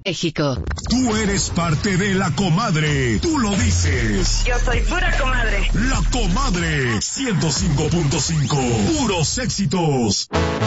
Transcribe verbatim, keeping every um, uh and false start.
México. Tú eres parte de La Comadre. Tú lo dices. Yo soy pura comadre. La Comadre. ciento cinco punto cinco. Puros éxitos.